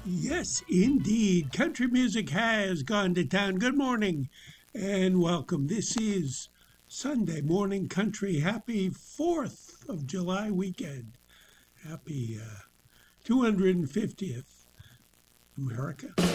Yes, indeed. Country music has gone to town. Good morning and welcome. This is Sunday Morning Country. Happy 4th of July weekend. Happy 250th America.